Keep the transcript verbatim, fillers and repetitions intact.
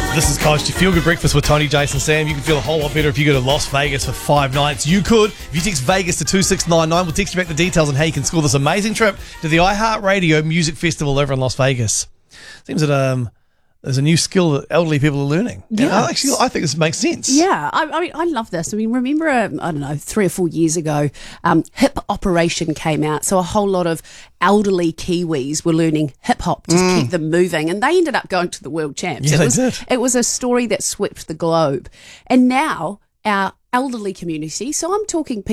This is Coach, your Feel Good Breakfast with Tony, Jason, Sam. You can feel a whole lot better if you go to Las Vegas for five nights. You could. If you text Vegas to two six nine nine, we'll text you back the details on how you can score this amazing trip to the iHeartRadio Music Festival over in Las Vegas. Seems that um, there's a new skill that elderly people are learning. Yeah, actually, I think this makes sense. Yeah, I, I mean, I love this. I mean, remember, um, I don't know, three or four years ago, um, Hip Operation came out. So a whole lot of elderly Kiwis were learning hip hop to mm. keep them moving, and they ended up going to the world champs. Yeah, it they was, did. It was a story that swept the globe, and now our elderly community. So I'm talking.